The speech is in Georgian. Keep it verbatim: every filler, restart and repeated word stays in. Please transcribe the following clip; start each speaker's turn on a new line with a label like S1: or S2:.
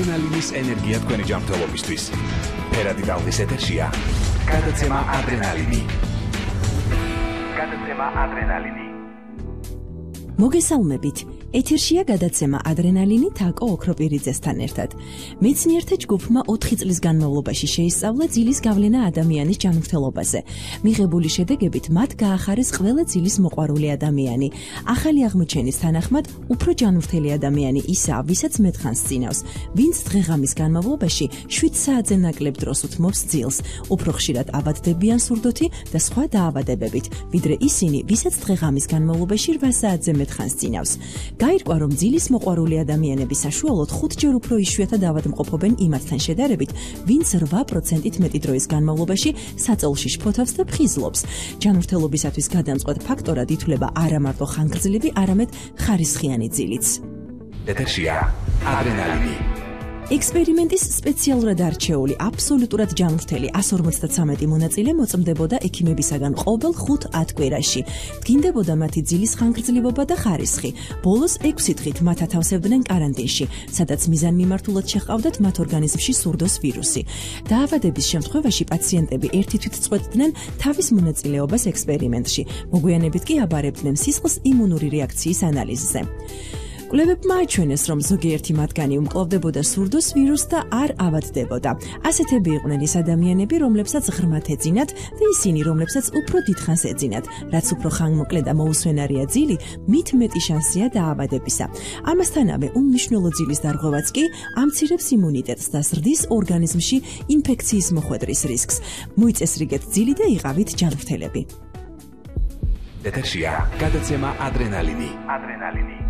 S1: ადრენალინის ენერგია თქვენი ჯანმრთელობისთვის. ფერადი ტალღის ეთერშია გადაცემა ადრენალინი. გადაცემა ადრენალინი.
S2: მოგესალმებით. ეთერშია გადაცემა ადრენალინი თაკო ოქროპირიძესთან ერთად. მეცნიერთა ჯგუფმა ოთხი წლის განმავლობაში შეისწავლა ძილის გავლენა ადამიანის ჯანმრთელობაზე. მიღებული შედეგებით მათ გაახარეს ყველა ძილის მოყვარული ადამიანი. ახალი აღმოჩენის თანახმად, უფრო ჯანმრთელი ადამიანი ისაა, ვისაც მეტხანს წინავს, ვინც დღეღამის განმავლობაში შვიდ საათზე ნაკლებ დროს უთმობს ძილს, უფრო ხშირად ავადდებიან სურდოთი და სხვა დაავადებებით, ვიდრე ისინი, ვისაც დღეღამის განმავლობაში რვა საათზე მეტხანს წინავს. გაირკვა, რომ ძილის მოყვარული ადამიანები საშუალოდ ხუთჯერ უფრო იშვიათად ავადმყოფობენ იმათთან შედარებით, ვინც რვა პროცენტით მეტი დროის განმავლობაში საწოლში შფოთავს და ფხიზლობს. ჯანმრთელობისათვის გადამწყვეტ ფაქტორად ითვლება არა მარტო ხანგრძლივი, არამედ ხარისხიანი ძილიც.
S1: ეთერშია ადრენალინი.
S2: ექსპერიმენტის სპეციალურად არჩეული, აბსოლუტურად ჯანმრთელი εκατს ორმოცდათრამეტი მონაწილე მოწმდებოდა ექიმებისაგან ყოველ ხუთ-ათ კვირაში. დგინდებოდა მათი ძილის ხანგრძლივობა და ხარისხი. ბოლოს ექვსი დღით მათ ათავსებდნენ კარანტინში, სადაც მიზანმიმართულად შეჰყავდათ მათ ორგანიზმში სურდოს ვირუსი. დაავადების შემთხვევაში პაციენტები ერთი თვით წყვეტდნენ თავის მონაწილეობას ექსპერიმენტში. მოგვიანებით კი აბარებდნენ სისხლის იმუნური რეაქციის ანალიზზე. კვლევებმა აჩვენეს, რომ ზოგიერთი მათგანი უმკლავდებოდა სურდოს ვირუსს და არ ავადდებოდა. ასეთები იყვნენ ის ადამიანები, რომლებსაც ღრმად ეძინათ და ისინი, რომლებსაც უფრო დიდხანს ეძინათ. რაც უფრო ხანმოკლე და მოუსვენარია ძილი, მით მეტი შანსია დაავადებისა. ამასთანავე, უმნიშვნელო ძილის დარღვევაც კი ამცირებს იმუნიტეტს და ზრდის ორგანიზმში ინფექციის მოხვედრის რისკს. მოიწესრიგეთ ძილი და იყავით ჯანმრთელები.
S1: ეთერშია გადაცემა ადრენალინი. ადრენალინი.